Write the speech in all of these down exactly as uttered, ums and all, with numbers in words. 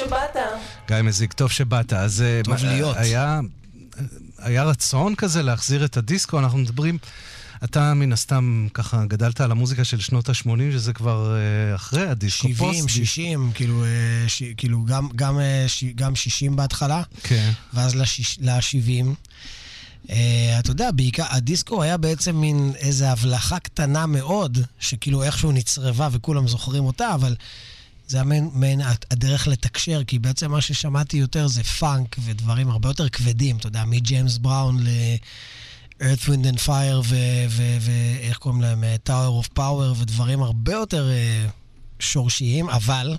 שבאת. גיא מזיק, טוב שבאת. אז טוב להיות. היה, היה רצון כזה להחזיר את הדיסקו, אנחנו מדברים, אתה מן הסתם ככה גדלת על המוזיקה של שנות ה-שמונים, שזה כבר אחרי הדיסקו. שבעים, שישים, כאילו, ש, כאילו גם, גם, ש, גם שישים בהתחלה, כן. ואז ל-שבעים. Uh, אתה יודע, בעיקר, הדיסקו היה בעצם מין איזו הבלחה קטנה מאוד, שכאילו איכשהו נצרבה וכולם זוכרים אותה, אבל זה היה מין, מין הדרך לתקשר, כי בעצם מה ששמעתי יותר זה פאנק ודברים הרבה יותר כבדים, אתה יודע, מג'יימס בראון ל-Earth, Wind and Fire ואיך קוראים להם, Tower of Power ודברים הרבה יותר uh, שורשיים, אבל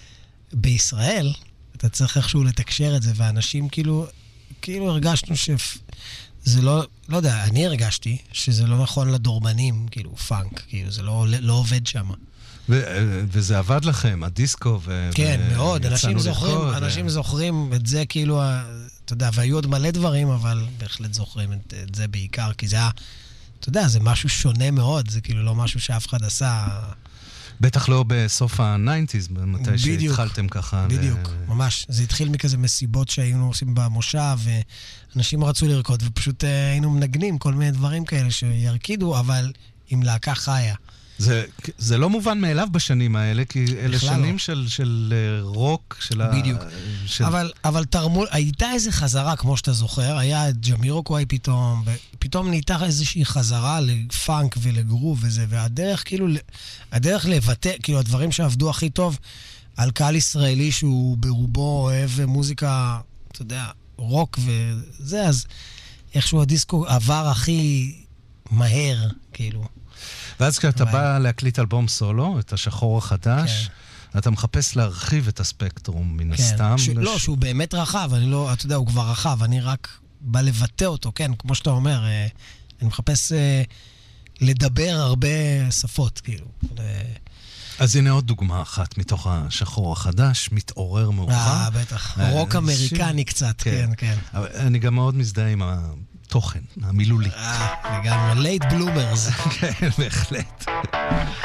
בישראל אתה צריך איכשהו לתקשר את זה, ואנשים כאילו, כאילו הרגשנו ש... זה לא, לא יודע, אני הרגשתי שזה לא נכון לדורבנים, כאילו, פאנק, כאילו, זה לא, לא עובד שם. ו- וזה עבד לכם, הדיסקו, ו- כן, ו- מאוד, אנשים זוכרים, לרקוד, אנשים ו- זוכרים את זה, כאילו, אתה יודע, והיו עוד מלא דברים, אבל בהחלט זוכרים את, את זה בעיקר, כי זה היה, אתה יודע, זה משהו שונה מאוד, זה כאילו לא משהו שאף אחד עשה. בטח לא בסוף ה-תשעים, מתי שהתחלתם ככה. בדיוק, ו... ממש. זה התחיל מכזה מסיבות שהיינו עושים במושב, ואנשים רצו לרקוד, ופשוט היינו מנגנים כל מיני דברים כאלה שירקידו, אבל עם להקה חיה. זה, זה לא מובן מאליו בשנים האלה, כי אלה שנים לא. של, של רוק, של בדיוק. ה... של... אבל, אבל תרמו, הייתה איזו חזרה, כמו שאתה זוכר, היה את ג'מירוקוואי פתאום, פתאום נהייתה איזושהי חזרה לפאנק ולגרוב וזה, והדרך כאילו, הדרך לבטא, כאילו הדברים שעבדו הכי טוב על קהל ישראלי שהוא ברובו אוהב מוזיקה, אתה יודע, רוק וזה, אז איכשהו הדיסקו עבר הכי מהר, כאילו. ואז כשאתה בא להקליט אלבום סולו, את השחור החדש, אתה מחפש להרחיב את הספקטרום מן הסתם. לא, שהוא באמת רחב, אני לא, אתה יודע, הוא כבר רחב, אני רק בא לבטא אותו, כן, כמו שאתה אומר, אני מחפש לדבר הרבה שפות, כאילו. אז הנה עוד דוגמה אחת מתוך השחור החדש, מתעורר מאוחר. אה, בטח. רוק אמריקני קצת, כן, כן. אני גם מאוד מזדהה עם ה... תוכן, המילולי. אה, לגמרי, לייט בלומרס. כן, בהחלט.